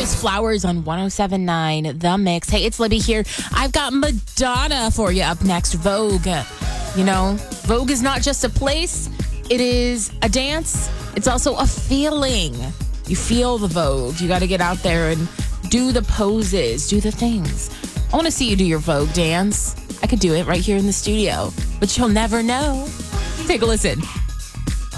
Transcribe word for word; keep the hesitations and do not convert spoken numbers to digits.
is Flowers on one oh seven point nine The Mix. Hey, it's Libby here. I've got Madonna for you up next. Vogue. You know, Vogue is not just a place. It is a dance. It's also a feeling. You feel the Vogue. You got to get out there and do the poses, do the things. I want to see you do your Vogue dance. I could do it right here in the studio, but you'll never know. Take a listen.